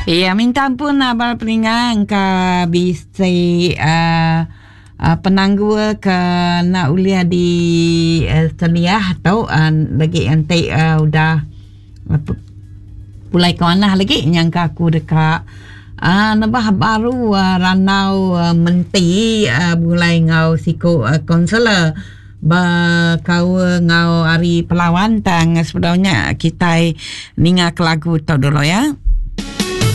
Ya, minta ampun abang peningang ke bisi penangguh ke nak uliah di Seliah atau lagi nanti udah pulai ke mana lagi nyangka aku dekat nabah baru ranau menti mulai ngau siku konselor kau ngau hari Pelawantang sebenarnya kita ninga ke lagu tau dulu ya.